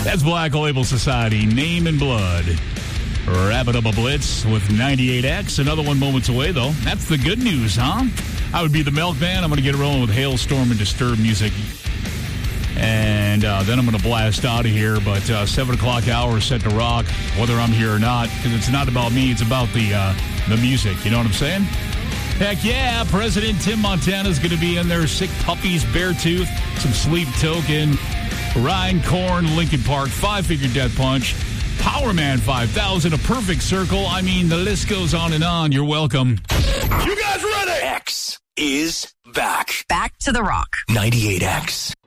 That's Black Label Society, Name and Blood. Wrap it up a blitz with 98X. Another one moments away, though. That's the good news, huh? I would be the Milkman. I'm going to get rolling with Hailstorm and Disturbed music. And then I'm going to blast out of here. But 7 o'clock hour is set to rock, whether I'm here or not. Because it's not about me. It's about the music. You know what I'm saying? Heck yeah. President Tim Montana's going to be in there. Sick Puppies, Beartooth, some Sleep Token, Ryan Korn, Linkin Park, Five Finger Death Punch, Power Man 5000, A Perfect Circle. I mean, the list goes on and on. You're welcome. You guys ready? X is back. Back to the rock. 98X.